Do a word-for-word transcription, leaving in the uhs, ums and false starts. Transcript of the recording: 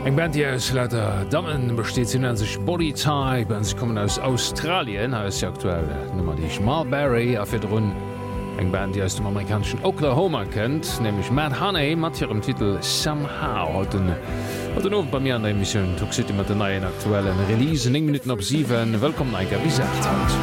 Eg Band Di aus lauter Dammmen besteet sinn an sech Bodytype an ze kommen aus Australien ha se aktuell Nummer Diich Marbury a fir runn eng Band Di aus dem amerikaschen Oklahoma kennt, nämlich Matt Honey mat hirem Titel Somehow hat den hat den of bei mir an der Emissionioun Toxity mat den neien aktuellen Release eng Minuten op sieben. Wëkom eiger wie sagt halt.